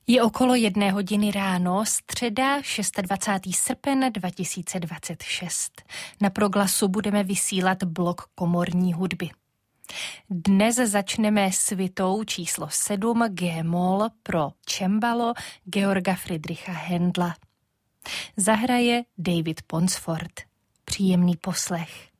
Je okolo 1:00 ráno, středa 26. srpen 2026. Na Proglasu budeme vysílat blok komorní hudby. Dnes začneme svitou číslo 7 G-moll pro cembalo Georga Friedricha Händla. Zahraje David Ponsford. Příjemný poslech.